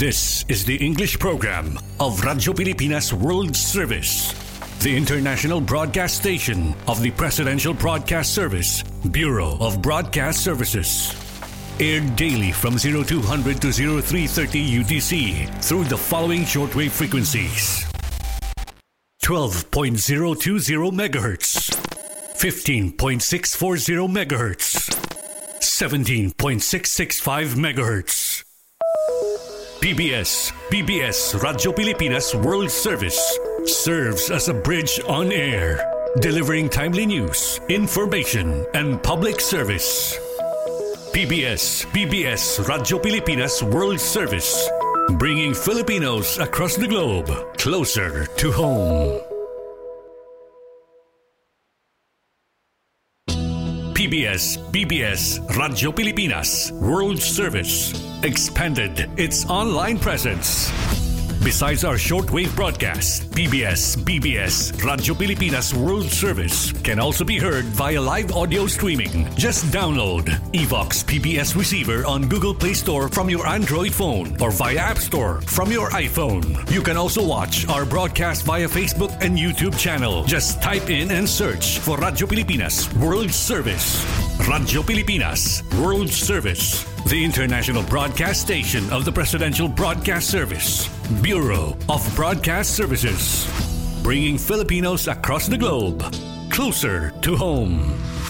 This is the English program of Radyo Pilipinas World Service, the international broadcast station of the Presidential Broadcast Service, Bureau of Broadcast Services. Aired daily from 0200 to 0330 UTC through the following shortwave frequencies: 12.020 MHz, 15.640 MHz, 17.665 MHz. PBS Radyo Pilipinas World Service serves as a bridge on air, delivering timely news, information, and public service. PBS Radyo Pilipinas World Service, bringing Filipinos across the globe closer to home. PBS Radyo Pilipinas World Service expanded its online presence. Besides our shortwave broadcast, PBS Radyo Pilipinas World Service can also be heard via live audio streaming. Just download Evox PBS Receiver on Google Play Store from your Android phone or via App Store from your iPhone. You can also watch our broadcast via Facebook and YouTube channel. Just type in and search for Radyo Pilipinas World Service. Radyo Pilipinas World Service, the international broadcast station of the Presidential Broadcast Service, Bureau of Broadcast Services, bringing Filipinos across the globe closer to home.